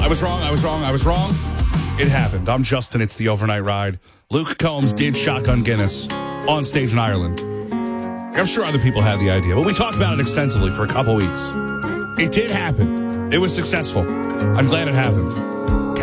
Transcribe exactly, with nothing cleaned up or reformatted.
I was wrong. I was wrong. I was wrong. It happened. I'm Justin. It's the Overnight Ride. Luke Combs did Shotgun Guinness on stage in Ireland. I'm sure other people had the idea, but we talked about it extensively for a couple weeks. It did happen. It was successful. I'm glad it happened.